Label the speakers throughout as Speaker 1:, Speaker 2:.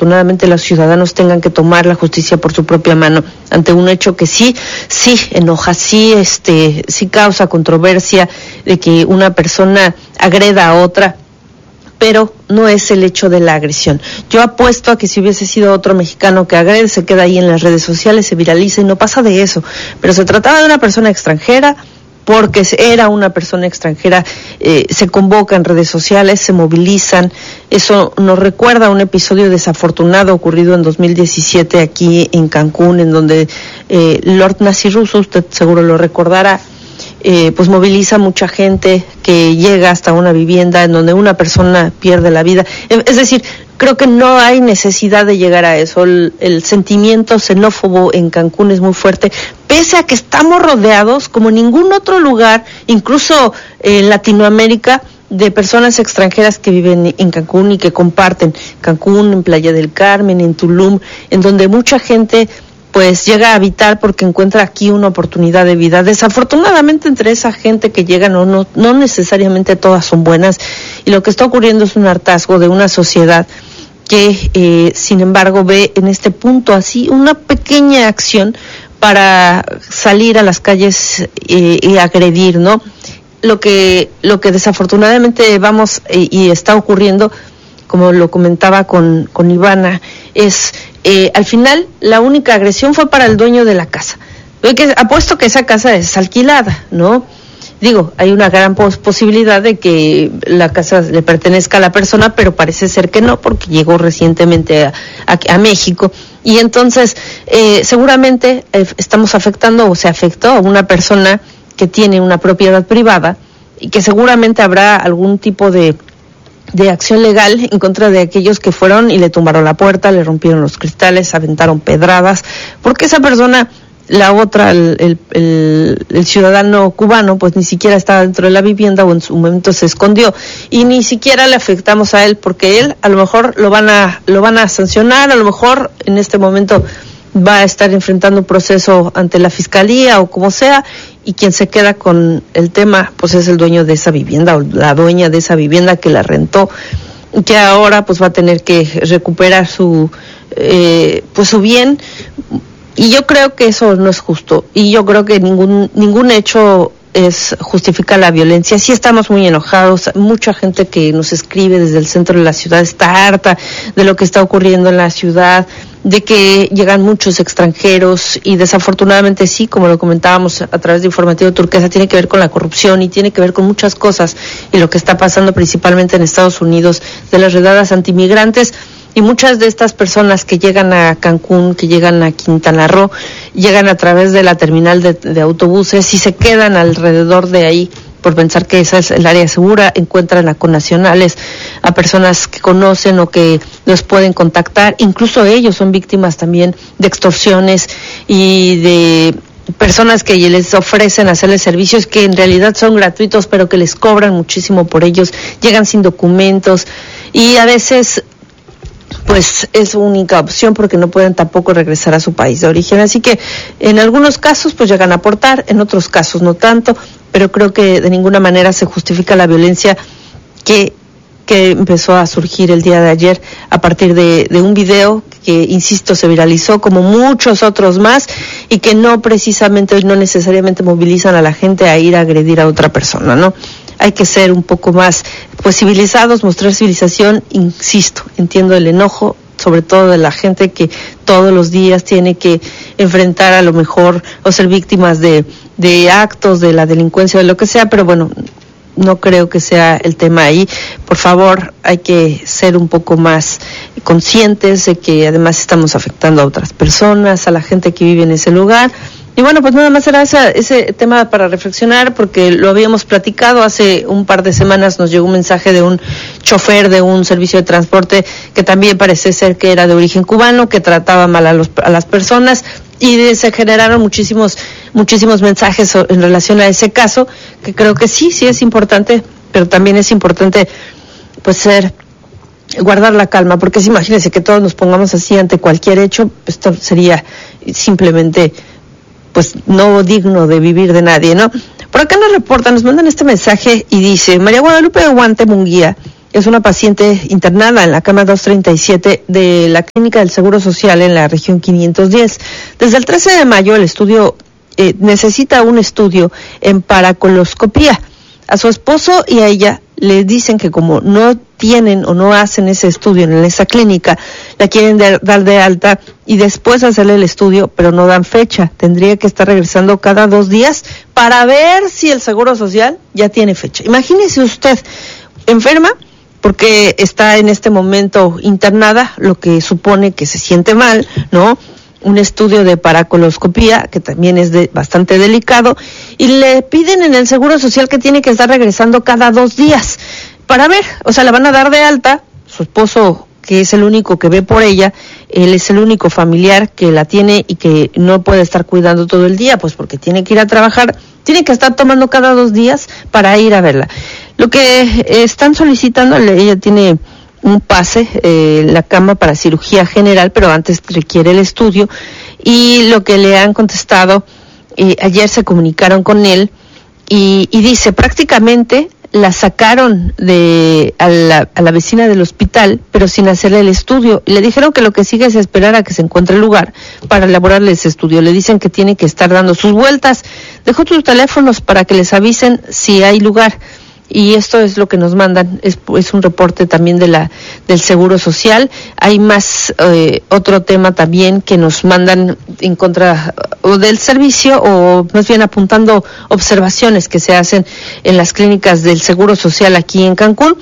Speaker 1: desafortunadamente los ciudadanos tengan que tomar la justicia por su propia mano ante un hecho que sí enoja, sí causa controversia, de que una persona agreda a otra, pero no es el hecho de la agresión. Yo apuesto a que si hubiese sido otro mexicano que agrede, se queda ahí en las redes sociales, se viraliza y no pasa de eso. Pero se trataba de una persona extranjera, porque era una persona extranjera, se convoca en redes sociales, se movilizan. Eso nos recuerda a un episodio desafortunado ocurrido en 2017 aquí en Cancún, en donde Lord Nasir Russo, usted seguro lo recordará, pues moviliza mucha gente que llega hasta una vivienda en donde una persona pierde la vida. Es decir, creo que no hay necesidad de llegar a eso. El sentimiento xenófobo en Cancún es muy fuerte, pese a que estamos rodeados, como ningún otro lugar, incluso en Latinoamérica, de personas extranjeras que viven en Cancún y que comparten Cancún, en Playa del Carmen, en Tulum, en donde mucha gente pues llega a habitar porque encuentra aquí una oportunidad de vida. Desafortunadamente, entre esa gente que llega no necesariamente todas son buenas, y lo que está ocurriendo es un hartazgo de una sociedad que sin embargo ve en este punto así una pequeña acción para salir a las calles y agredir, ¿no? Lo que desafortunadamente vamos y está ocurriendo, como lo comentaba con Ivana, es al final la única agresión fue para el dueño de la casa. Apuesto que esa casa es alquilada, ¿no? Digo, hay una gran posibilidad de que la casa le pertenezca a la persona, pero parece ser que no, porque llegó recientemente a México. Y entonces, seguramente estamos afectando o se afectó a una persona que tiene una propiedad privada y que seguramente habrá algún tipo de acción legal en contra de aquellos que fueron y le tumbaron la puerta, le rompieron los cristales, aventaron pedradas, porque esa persona, la otra, el ciudadano cubano, pues ni siquiera estaba dentro de la vivienda o en su momento se escondió, y ni siquiera le afectamos a él, porque él a lo mejor lo van a sancionar, a lo mejor en este momento va a estar enfrentando un proceso ante la fiscalía o como sea, y quien se queda con el tema pues es el dueño de esa vivienda o la dueña de esa vivienda que la rentó, que ahora pues va a tener que recuperar su bien. Y yo creo que eso no es justo, y yo creo que ningún hecho justifica la violencia. Sí estamos muy enojados, mucha gente que nos escribe desde el centro de la ciudad está harta de lo que está ocurriendo en la ciudad, de que llegan muchos extranjeros, y desafortunadamente sí, como lo comentábamos a través de Informativo Turquesa, tiene que ver con la corrupción y tiene que ver con muchas cosas, y lo que está pasando principalmente en Estados Unidos, de las redadas antimigrantes. Y muchas de estas personas que llegan a Cancún, que llegan a Quintana Roo, llegan a través de la terminal de autobuses y se quedan alrededor de ahí por pensar que esa es el área segura, encuentran a connacionales, a personas que conocen o que los pueden contactar. Incluso ellos son víctimas también de extorsiones y de personas que les ofrecen hacerles servicios que en realidad son gratuitos, pero que les cobran muchísimo por ellos, llegan sin documentos y a veces pues es su única opción porque no pueden tampoco regresar a su país de origen. Así que en algunos casos pues llegan a aportar, en otros casos no tanto, pero creo que de ninguna manera se justifica la violencia que empezó a surgir el día de ayer a partir de un video que, insisto, se viralizó como muchos otros más y que no necesariamente movilizan a la gente a ir a agredir a otra persona, ¿no? Hay que ser un poco más pues civilizados, mostrar civilización. Insisto, entiendo el enojo, sobre todo de la gente que todos los días tiene que enfrentar a lo mejor o ser víctimas de actos de la delincuencia o de lo que sea, pero bueno, no creo que sea el tema ahí. Por favor, hay que ser un poco más conscientes de que además estamos afectando a otras personas, a la gente que vive en ese lugar. Y bueno, pues nada más era ese tema para reflexionar, porque lo habíamos platicado hace un par de semanas. Nos llegó un mensaje de un chofer de un servicio de transporte que también parece ser que era de origen cubano, que trataba mal a las personas, y se generaron muchísimos mensajes en relación a ese caso, que creo que sí es importante, pero también es importante pues guardar la calma, porque imagínense que todos nos pongamos así ante cualquier hecho. Esto sería simplemente pues no digno de vivir de nadie, ¿no? Por acá nos mandan este mensaje y dice: María Guadalupe Guante Munguía Es una paciente internada en la cama 237 de la Clínica del Seguro Social en la región 510. Desde el 13 de mayo el estudio necesita un estudio en paracoloscopía. A su esposo y a ella le dicen que como no tienen o no hacen ese estudio en esa clínica, la quieren dar de alta y después hacerle el estudio, pero no dan fecha. Tendría que estar regresando cada 2 días para ver si el Seguro Social ya tiene fecha. Imagínese usted, enferma, porque está en este momento internada, lo que supone que se siente mal, ¿no? Un estudio de paracoloscopía, que también es bastante delicado, y le piden en el Seguro Social que tiene que estar regresando cada 2 días para ver, o sea, la van a dar de alta, su esposo, que es el único que ve por ella, él es el único familiar que la tiene y que no puede estar cuidando todo el día, pues porque tiene que ir a trabajar, tiene que estar tomando cada 2 días para ir a verla. Lo que están solicitando, ella tiene un pase, la cama para cirugía general, pero antes requiere el estudio, y lo que le han contestado, ayer se comunicaron con él, y dice, prácticamente la sacaron a la vecina del hospital, pero sin hacerle el estudio. Le dijeron que lo que sigue es esperar a que se encuentre el lugar para elaborarle ese estudio. Le dicen que tiene que estar dando sus vueltas. Dejó sus teléfonos para que les avisen si hay lugar. Y esto es lo que nos mandan, es un reporte también del Seguro Social. Hay más, otro tema también que nos mandan en contra o del servicio, o más bien apuntando observaciones que se hacen en las clínicas del Seguro Social aquí en Cancún.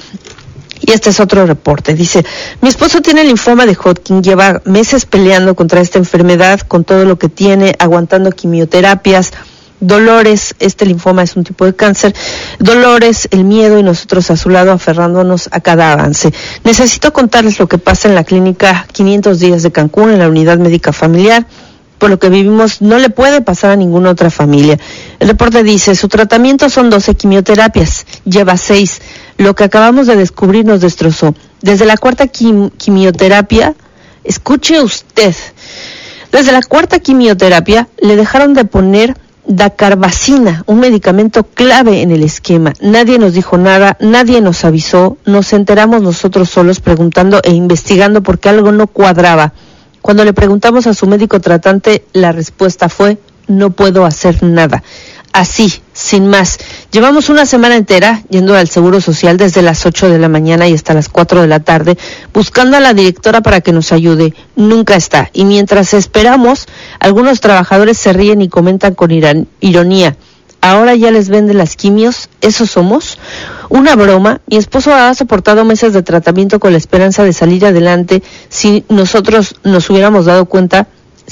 Speaker 1: Y este es otro reporte. Dice, mi esposo tiene linfoma de Hodgkin, lleva meses peleando contra esta enfermedad, con todo lo que tiene, aguantando quimioterapias, dolores, este linfoma es un tipo de cáncer, dolores, el miedo y nosotros a su lado aferrándonos a cada avance. Necesito contarles lo que pasa en la clínica 500 días de Cancún, en la unidad médica familiar. Por lo que vivimos no le puede pasar a ninguna otra familia. El reporte dice, su tratamiento son 12 quimioterapias, lleva 6. Lo que acabamos de descubrir nos destrozó. Desde la 4ª quimioterapia, escuche usted, desde la 4ª quimioterapia le dejaron de poner dacarbazina, un medicamento clave en el esquema. Nadie nos dijo nada, nadie nos avisó, nos enteramos nosotros solos preguntando e investigando porque algo no cuadraba. Cuando le preguntamos a su médico tratante, la respuesta fue, no puedo hacer nada. Así, sin más. Llevamos una semana entera yendo al Seguro Social desde las 8 de la mañana y hasta las 4 de la tarde, buscando a la directora para que nos ayude. Nunca está. Y mientras esperamos, algunos trabajadores se ríen y comentan con ironía. Ahora ya les venden las quimios, ¿eso somos? Una broma. Mi esposo ha soportado meses de tratamiento con la esperanza de salir adelante. Si no nos hubiéramos dado cuenta,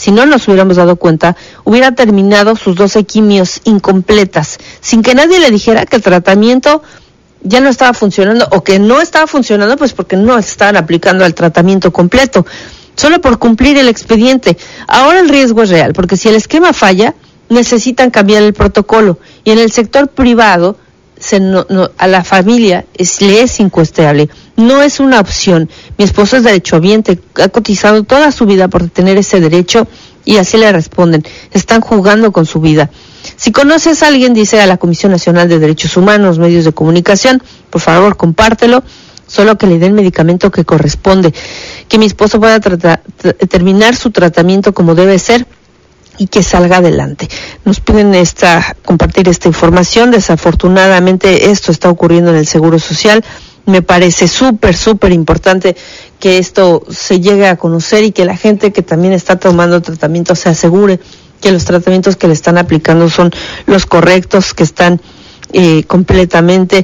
Speaker 1: hubiera terminado sus 12 quimios incompletas, sin que nadie le dijera que el tratamiento ya no estaba funcionando, o que no estaba funcionando, pues porque no estaban aplicando el tratamiento completo, solo por cumplir el expediente. Ahora el riesgo es real, porque si el esquema falla, necesitan cambiar el protocolo, y en el sector privado a la familia le es incuestionable, no es una opción. Mi esposo es derechohabiente, ha cotizado toda su vida por tener ese derecho, y así le responden, están jugando con su vida. Si conoces a alguien, dice a la Comisión Nacional de Derechos Humanos, medios de comunicación, por favor compártelo, solo que le den el medicamento que corresponde, que mi esposo pueda terminar su tratamiento como debe ser, y que salga adelante. Nos piden compartir esta información. Desafortunadamente esto está ocurriendo en el Seguro Social. Me parece súper importante que esto se llegue a conocer y que la gente que también está tomando tratamiento se asegure que los tratamientos que le están aplicando son los correctos, que están completamente,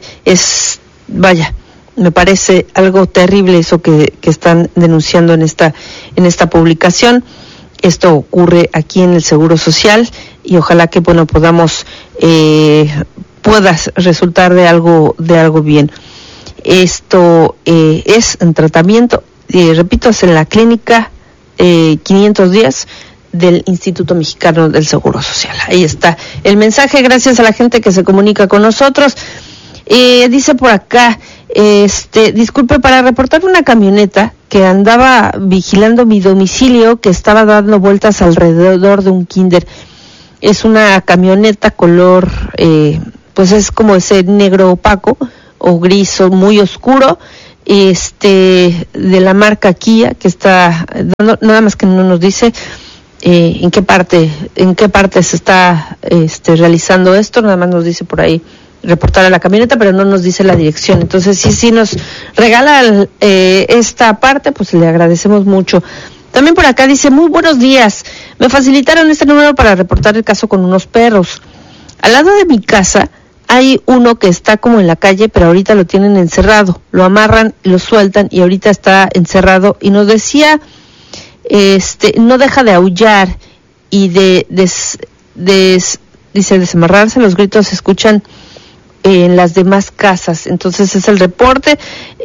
Speaker 1: me parece algo terrible eso que están denunciando en esta publicación. Esto ocurre aquí en el Seguro Social y ojalá que pueda resultar de algo bien. Esto es en tratamiento, repito, es en la clínica 500 días del Instituto Mexicano del Seguro Social. Ahí está el mensaje, gracias a la gente que se comunica con nosotros. Dice por acá, disculpe, para reportar una camioneta que andaba vigilando mi domicilio, que estaba dando vueltas alrededor de un kinder. Es una camioneta color, pues es como ese negro opaco, o gris o muy oscuro, de la marca Kia, que está nada más que no nos dice en qué parte se está realizando esto, nada más nos dice por ahí reportar a la camioneta, pero no nos dice la dirección. Entonces si nos regala esta parte, pues le agradecemos mucho. También por acá dice: muy buenos días, me facilitaron este número para reportar el caso con unos perros. Al lado de mi casa hay uno que está como en la calle, pero ahorita lo tienen encerrado, lo amarran, lo sueltan y ahorita está encerrado, y nos decía, no deja de aullar y dice desamarrarse, los gritos se escuchan en las demás casas. Entonces es el reporte.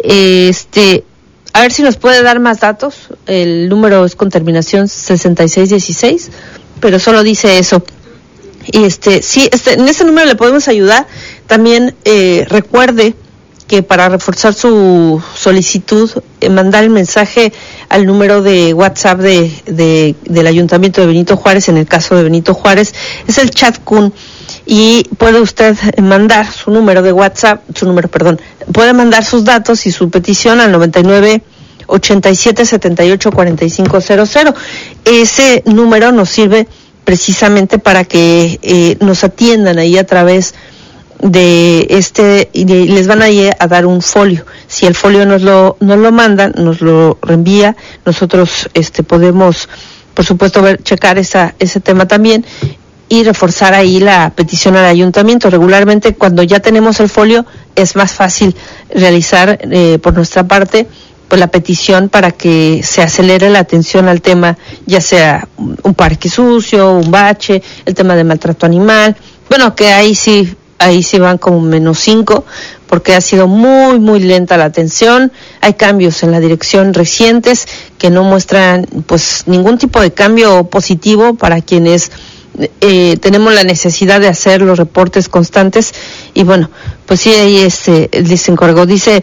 Speaker 1: A ver si nos puede dar más datos. El número es con terminación 6616, pero solo dice eso. Y en ese número le podemos ayudar. También recuerde que para reforzar su solicitud, mandar el mensaje al número de WhatsApp del Ayuntamiento de Benito Juárez. En el caso de Benito Juárez es el Chat Kun, y puede usted mandar su número de WhatsApp, puede mandar sus datos y su petición al 99 87 78 45 00. Ese número nos sirve precisamente para que nos atiendan ahí a través de y les van a dar un folio. Si el folio nos lo mandan, nos lo reenvía, nosotros podemos, por supuesto, checar ese tema también y reforzar ahí la petición al ayuntamiento. Regularmente, cuando ya tenemos el folio, es más fácil realizar por nuestra parte pues la petición para que se acelere la atención al tema, ya sea un parque sucio, un bache, el tema de maltrato animal. Bueno, que ahí sí van como -5, porque ha sido muy, muy lenta la atención. Hay cambios en la dirección recientes que no muestran pues ningún tipo de cambio positivo para quienes tenemos la necesidad de hacer los reportes constantes. Y bueno, pues sí, ahí se encargó. Dice,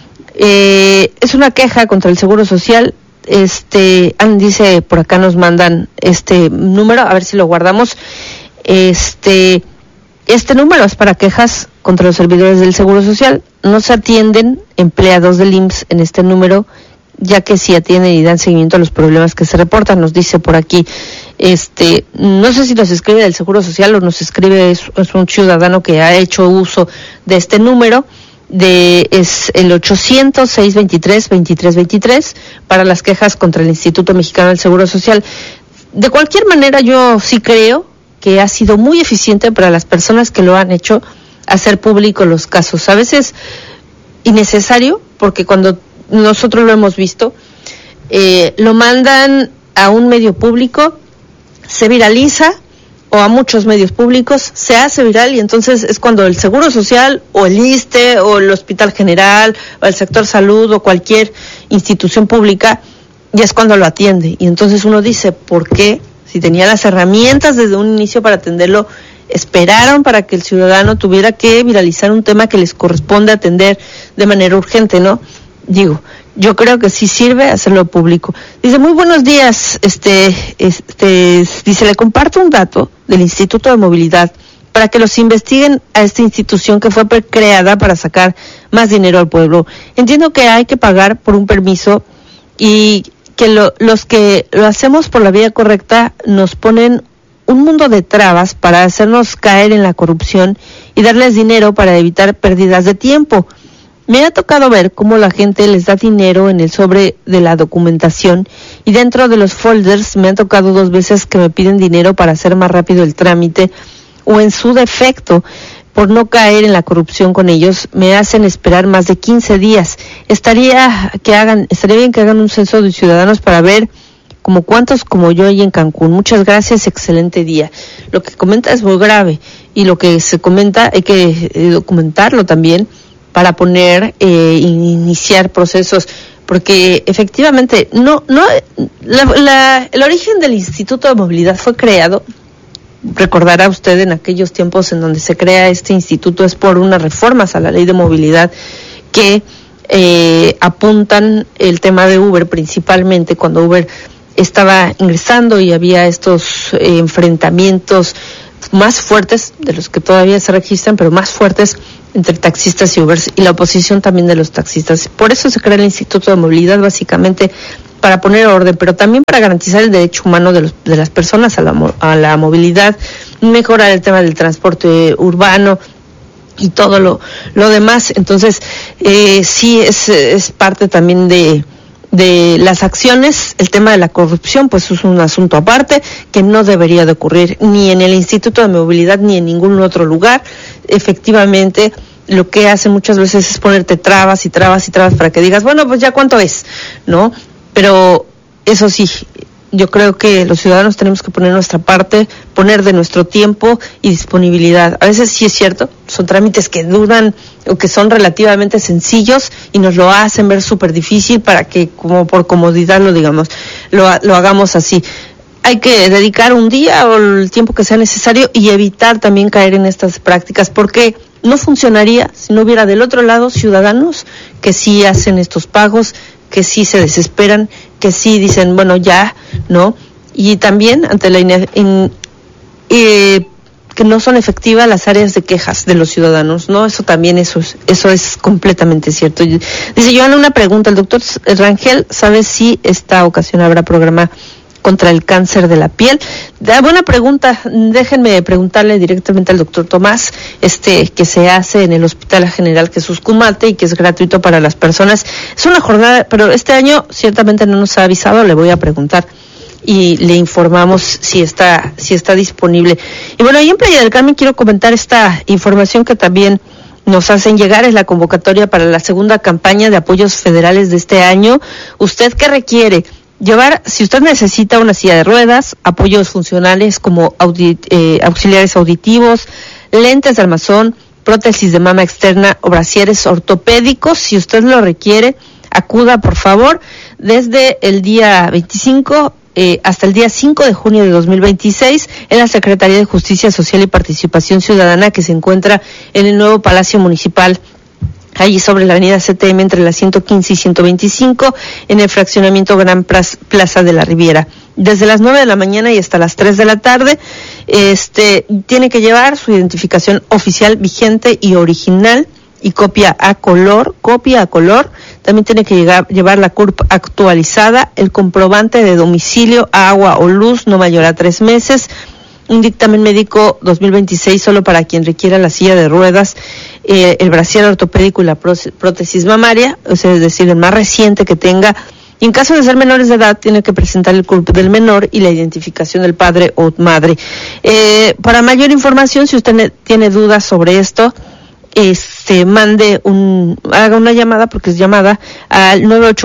Speaker 1: es una queja contra el Seguro Social. Dice, por acá nos mandan este número, a ver si lo guardamos. Este número es para quejas contra los servidores del Seguro Social. No se atienden empleados del IMSS en este número, ya que sí atienden y dan seguimiento a los problemas que se reportan. Nos dice por aquí, no sé si nos escribe del Seguro Social o nos escribe, es un ciudadano que ha hecho uso de este número, es el 800-623-2323 para las quejas contra el Instituto Mexicano del Seguro Social. De cualquier manera, yo sí creo que ha sido muy eficiente para las personas que lo han hecho hacer público los casos. A veces innecesario, porque cuando nosotros lo hemos visto, lo mandan a un medio público, se viraliza, o a muchos medios públicos, se hace viral, y entonces es cuando el Seguro Social o el ISSSTE o el Hospital General o el sector salud o cualquier institución pública, ya es cuando lo atiende. Y entonces uno dice, ¿por qué? Si tenía las herramientas desde un inicio para atenderlo, esperaron para que el ciudadano tuviera que viralizar un tema que les corresponde atender de manera urgente, ¿no? Digo, yo creo que sí sirve hacerlo público. Dice, muy buenos días, dice, le comparto un dato del Instituto de Movilidad para que los investiguen a esta institución que fue creada para sacar más dinero al pueblo. Entiendo que hay que pagar por un permiso y que los que lo hacemos por la vía correcta nos ponen un mundo de trabas para hacernos caer en la corrupción y darles dinero para evitar pérdidas de tiempo. Me ha tocado ver cómo la gente les da dinero en el sobre de la documentación, y dentro de los folders me han tocado 2 veces que me piden dinero para hacer más rápido el trámite, o en su defecto, por no caer en la corrupción con ellos, me hacen esperar más de 15 días. Estaría bien que hagan un censo de ciudadanos para ver como cuántos como yo hay en Cancún. Muchas gracias, excelente día. Lo que comenta es muy grave, y lo que se comenta hay que documentarlo también para poner, iniciar procesos, porque efectivamente el origen del Instituto de Movilidad fue creado, recordará usted, en aquellos tiempos en donde se crea este instituto, es por unas reformas a la ley de movilidad que apuntan el tema de Uber, principalmente cuando Uber estaba ingresando y había estos enfrentamientos más fuertes de los que todavía se registran, pero más fuertes entre taxistas y Ubers, y la oposición también de los taxistas. Por eso se crea el Instituto de Movilidad, básicamente para poner orden, pero también para garantizar el derecho humano de las personas a la movilidad, mejorar el tema del transporte urbano y todo lo demás. Entonces, sí es parte también de las acciones. El tema de la corrupción, pues es un asunto aparte que no debería de ocurrir ni en el Instituto de Movilidad ni en ningún otro lugar. Efectivamente, lo que hacen muchas veces es ponerte trabas y trabas y trabas para que digas, bueno, pues ya cuánto es, ¿no? Pero eso sí, yo creo que los ciudadanos tenemos que poner nuestra parte, poner de nuestro tiempo y disponibilidad. A veces sí es cierto, son trámites que duran o que son relativamente sencillos y nos lo hacen ver súper difícil para que, como por comodidad lo hagamos así. Hay que dedicar un día o el tiempo que sea necesario y evitar también caer en estas prácticas, porque no funcionaría si no hubiera del otro lado ciudadanos que sí hacen estos pagos, que sí se desesperan, que sí dicen, bueno, ya, ¿no? Y también ante la que no son efectivas las áreas de quejas de los ciudadanos, ¿no? Eso también, eso es completamente cierto. Dice Joana, una pregunta, el doctor Rangel, ¿sabe si esta ocasión habrá programa contra el cáncer de la piel? Buena pregunta, déjenme preguntarle directamente al doctor Tomás, que se hace en el Hospital General Jesús Cumate y que es gratuito para las personas. Es una jornada, pero este año ciertamente no nos ha avisado, le voy a preguntar y le informamos si está disponible. Y bueno, ahí en Playa del Carmen quiero comentar esta información que también nos hacen llegar, es la convocatoria para la segunda campaña de apoyos federales de este año. ¿Usted qué requiere? Llevar, si usted necesita una silla de ruedas, apoyos funcionales como auxiliares auditivos, lentes de armazón, prótesis de mama externa o brasieres ortopédicos, si usted lo requiere, acuda por favor desde el día 25 hasta el día 5 de junio de 2026 en la Secretaría de Justicia Social y Participación Ciudadana, que se encuentra en el nuevo Palacio Municipal, allí sobre la avenida CTM entre la 115 y 125, en el fraccionamiento Gran Plaza de la Riviera. Desde las 9 de la mañana y hasta las 3 de la tarde, tiene que llevar su identificación oficial vigente y original y copia a color. También tiene que llevar la CURP actualizada, el comprobante de domicilio, agua o luz no mayor a 3 meses, un dictamen médico 2026 solo para quien requiera la silla de ruedas, el brasier ortopédico y la prótesis mamaria, es decir, el más reciente que tenga. Y en caso de ser menores de edad, tiene que presentar el CURP del menor y la identificación del padre o madre. Para mayor información, si usted tiene dudas sobre esto, haga una llamada, porque es llamada al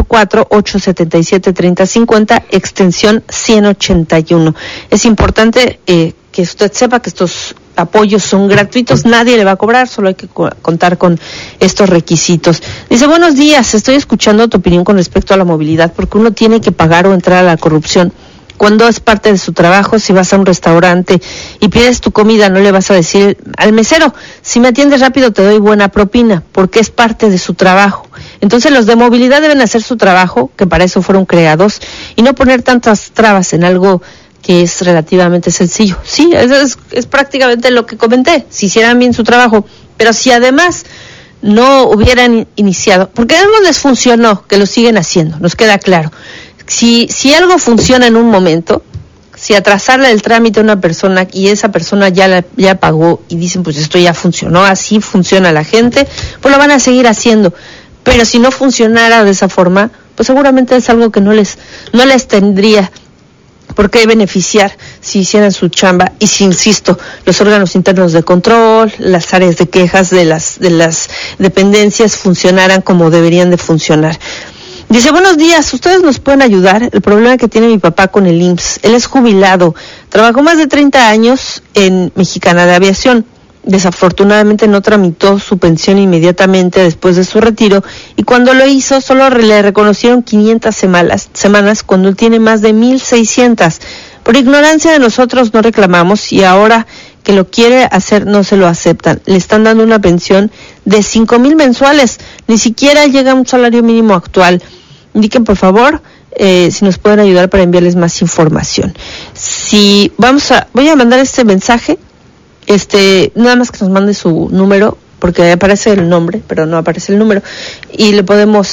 Speaker 1: 984-877-3050, extensión 181. Es importante que usted sepa que estos apoyos son gratuitos, nadie le va a cobrar, solo hay que contar con estos requisitos. Dice, buenos días, estoy escuchando tu opinión con respecto a la movilidad, porque uno tiene que pagar o entrar a la corrupción. Cuando es parte de su trabajo, si vas a un restaurante y pides tu comida, no le vas a decir al mesero, si me atiendes rápido te doy buena propina, porque es parte de su trabajo. Entonces los de movilidad deben hacer su trabajo, que para eso fueron creados, y no poner tantas trabas en algo que es relativamente sencillo. Sí, es prácticamente lo que comenté, si hicieran bien su trabajo, pero si además no hubieran iniciado, porque algo les funcionó, que lo siguen haciendo, nos queda claro. Si algo funciona en un momento, si atrasarle el trámite a una persona y esa persona ya pagó y dicen, pues esto ya funcionó, así funciona la gente, pues lo van a seguir haciendo. Pero si no funcionara de esa forma, pues seguramente es algo que no les tendría por qué beneficiar si hicieran su chamba. Y si, insisto, los órganos internos de control, las áreas de quejas de las dependencias funcionaran como deberían de funcionar. Dice, buenos días, ¿ustedes nos pueden ayudar? El problema que tiene mi papá con el IMSS, él es jubilado, trabajó más de 30 años en Mexicana de Aviación. Desafortunadamente no tramitó su pensión inmediatamente después de su retiro y cuando lo hizo solo le reconocieron 500 semanas cuando él tiene más de 1,600. Por ignorancia de nosotros no reclamamos y ahora que lo quiere hacer no se lo aceptan. Le están dando una pensión de 5,000 mensuales, ni siquiera llega a un salario mínimo actual. Indiquen por favor si nos pueden ayudar para enviarles más información. Voy a mandar este mensaje nada más que nos mande su número, porque aparece el nombre, pero no aparece el número, y le podemos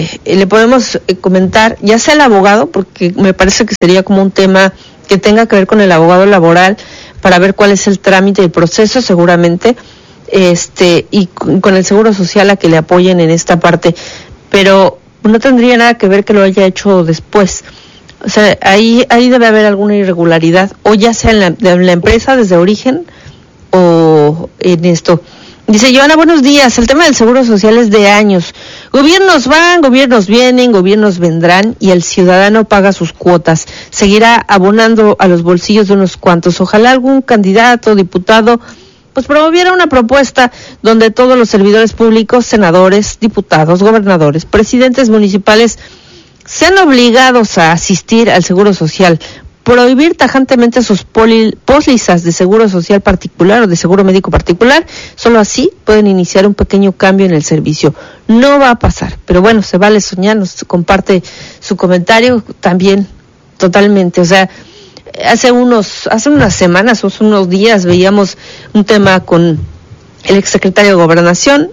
Speaker 1: comentar, ya sea el abogado, porque me parece que sería como un tema que tenga que ver con el abogado laboral, para ver cuál es el trámite y el proceso seguramente, y con el Seguro Social a que le apoyen en esta parte, pero no tendría nada que ver que lo haya hecho después. O sea, ahí debe haber alguna irregularidad, o ya sea en la empresa desde origen, o en esto. Dice Joana, buenos días, el tema del Seguro Social es de años. Gobiernos van, gobiernos vienen, gobiernos vendrán y el ciudadano paga sus cuotas. Seguirá abonando a los bolsillos de unos cuantos. Ojalá algún candidato, diputado, pues promoviera una propuesta donde todos los servidores públicos, senadores, diputados, gobernadores, presidentes municipales sean obligados a asistir al Seguro Social. Prohibir tajantemente sus pólizas de seguro social particular o de seguro médico particular, solo así pueden iniciar un pequeño cambio en el servicio. No va a pasar, pero bueno, se vale soñar, nos comparte su comentario también totalmente. O sea, hace unas semanas o unos días veíamos un tema con el exsecretario de Gobernación,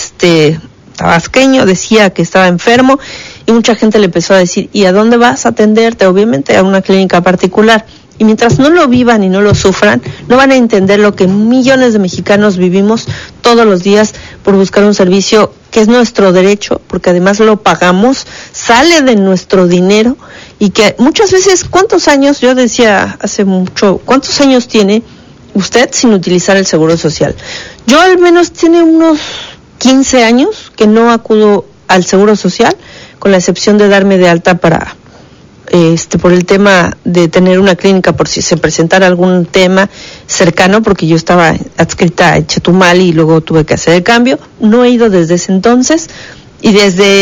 Speaker 1: tabasqueño, decía que estaba enfermo y mucha gente le empezó a decir, ¿y a dónde vas a atenderte? Obviamente a una clínica particular. Y mientras no lo vivan y no lo sufran, no van a entender lo que millones de mexicanos vivimos todos los días por buscar un servicio que es nuestro derecho, porque además lo pagamos, sale de nuestro dinero, y que muchas veces, ¿cuántos años? Yo decía hace mucho, ¿cuántos años tiene usted sin utilizar el Seguro Social? Yo al menos tiene unos 15 años que no acudo al Seguro Social, con la excepción de darme de alta para por el tema de tener una clínica por si se presentara algún tema cercano, porque yo estaba adscrita a Chetumal y luego tuve que hacer el cambio. No he ido desde ese entonces, y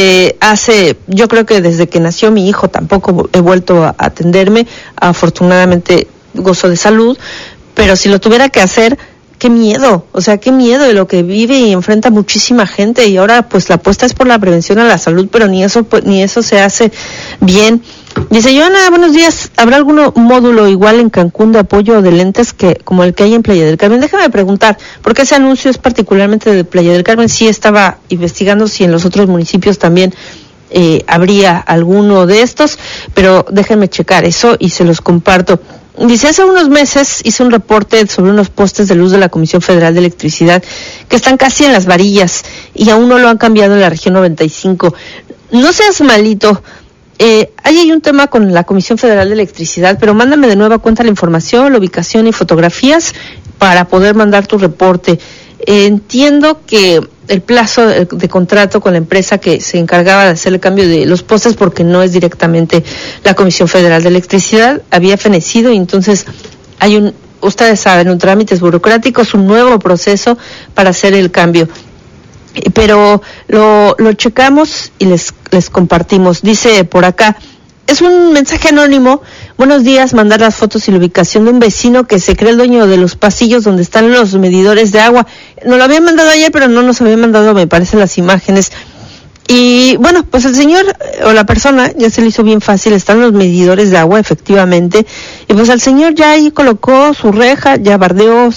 Speaker 1: yo creo que desde que nació mi hijo tampoco he vuelto a atenderme. Afortunadamente gozo de salud, pero si lo tuviera que hacer, qué miedo, qué miedo de lo que vive y enfrenta muchísima gente, y ahora pues la apuesta es por la prevención a la salud, pero ni eso se hace bien. Dice Joana, buenos días, ¿habrá algún módulo igual en Cancún de apoyo de lentes como el que hay en Playa del Carmen? Déjame preguntar, porque ese anuncio es particularmente de Playa del Carmen. Sí estaba investigando si en los otros municipios también habría alguno de estos, pero déjenme checar eso y se los comparto. Dice, hace unos meses hice un reporte sobre unos postes de luz de la Comisión Federal de Electricidad que están casi en las varillas y aún no lo han cambiado en la región 95. No seas malito, ahí hay un tema con la Comisión Federal de Electricidad, pero mándame de nueva cuenta la información, la ubicación y fotografías para poder mandar tu reporte. Entiendo que el plazo de contrato con la empresa que se encargaba de hacer el cambio de los postes, porque no es directamente la Comisión Federal de Electricidad, había fenecido, y entonces hay ustedes saben, un trámites burocráticos, un nuevo proceso para hacer el cambio. Pero lo checamos y les compartimos. Dice por acá, es un mensaje anónimo. Buenos días, mandar las fotos y la ubicación de un vecino que se cree el dueño de los pasillos donde están los medidores de agua. Nos lo habían mandado ayer, pero no nos habían mandado, me parece, las imágenes. Y bueno, pues el señor o la persona ya se le hizo bien fácil, están los medidores de agua, efectivamente. Y pues el señor ya ahí colocó su reja, ya bardeó,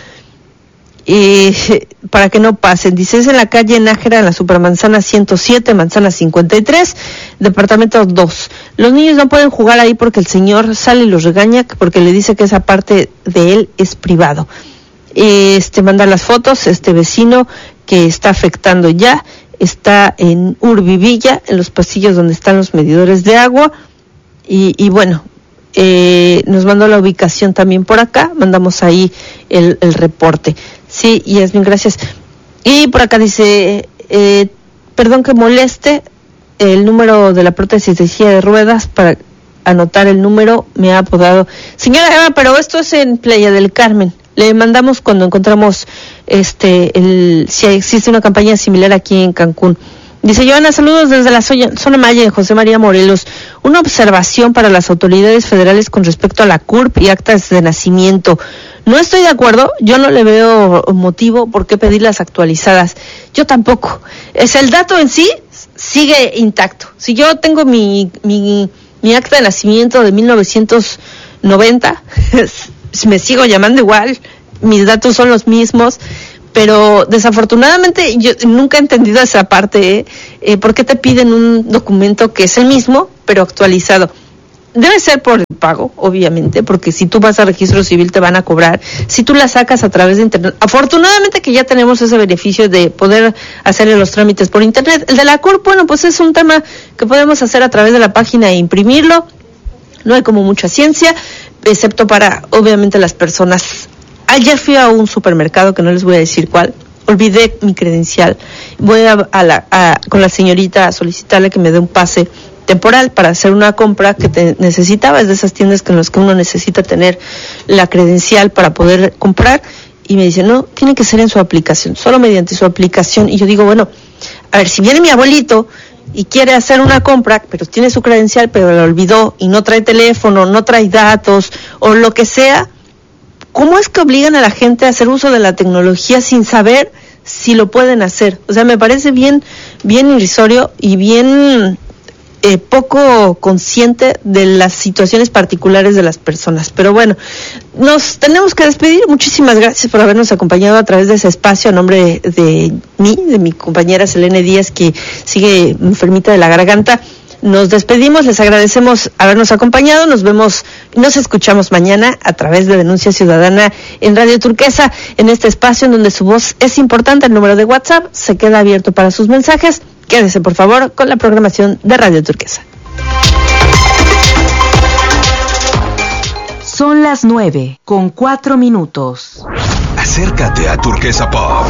Speaker 1: para que no pasen. Dice, es en la calle Nájera, en la Supermanzana 107, Manzana 53, departamento 2. Los niños no pueden jugar ahí porque el señor sale y los regaña porque le dice que esa parte de él es privado. Manda las fotos, vecino que está afectando ya, está en Urbivilla, en los pasillos donde están los medidores de agua, y bueno, nos mandó la ubicación también por acá, mandamos ahí el reporte. Sí, Yasmin, gracias. Y por acá dice, perdón que moleste, el número de la prótesis de silla de ruedas, para anotar el número, me ha apodado. Señora Eva, pero esto es en Playa del Carmen. Le mandamos cuando encontramos si existe una campaña similar aquí en Cancún. Dice Joana, saludos desde la zona Maya de José María Morelos. Una observación para las autoridades federales con respecto a la CURP y actas de nacimiento. No estoy de acuerdo, yo no le veo motivo por qué pedirlas actualizadas. Yo tampoco. El dato en sí sigue intacto. Si yo tengo mi acta de nacimiento de 1990, me sigo llamando igual, mis datos son los mismos, pero desafortunadamente yo nunca he entendido esa parte, ¿por qué te piden un documento que es el mismo, pero actualizado? Debe ser por el pago, obviamente, porque si tú vas a registro civil te van a cobrar. Si tú la sacas a través de internet, afortunadamente que ya tenemos ese beneficio de poder hacerle los trámites por internet. El de la CURP, bueno, pues es un tema que podemos hacer a través de la página e imprimirlo. No hay como mucha ciencia, excepto para, obviamente, las personas. Ayer fui a un supermercado, que no les voy a decir cuál, olvidé mi credencial. Voy con la señorita a solicitarle que me dé un pase temporal para hacer una compra que necesitaba. Es de esas tiendas en las que uno necesita tener la credencial para poder comprar. Y me dice, no, tiene que ser en su aplicación, solo mediante su aplicación. Y yo digo, bueno, a ver, si viene mi abuelito y quiere hacer una compra, pero tiene su credencial, pero la olvidó y no trae teléfono, no trae datos o lo que sea, ¿cómo es que obligan a la gente a hacer uso de la tecnología sin saber si lo pueden hacer? O sea, me parece bien irrisorio y bien poco consciente de las situaciones particulares de las personas. Pero bueno, nos tenemos que despedir. Muchísimas gracias por habernos acompañado a través de ese espacio, a nombre de mi compañera Selene Díaz, que sigue enfermita de la garganta. Nos despedimos, les agradecemos habernos acompañado, nos escuchamos mañana a través de Denuncia Ciudadana en Radio Turquesa, en este espacio en donde su voz es importante. El número de WhatsApp se queda abierto para sus mensajes. Quédese, por favor, con la programación de Radio Turquesa.
Speaker 2: Son las 9:04.
Speaker 3: Acércate a Turquesa Pop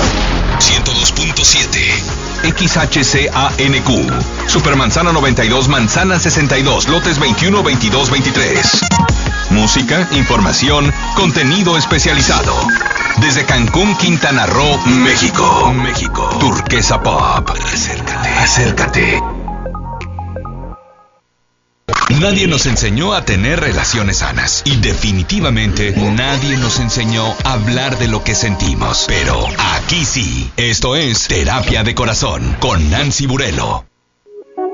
Speaker 3: 102.7 XHCANQ Supermanzana 92, Manzana 62, lotes 21, 22, 23. Música, información, contenido especializado. Desde Cancún, Quintana Roo, México. Turquesa Pop. Acércate. Nadie nos enseñó a tener relaciones sanas. Y definitivamente nadie nos enseñó a hablar de lo que sentimos. Pero aquí sí. Esto es Terapia de Corazón con Nancy Burelo.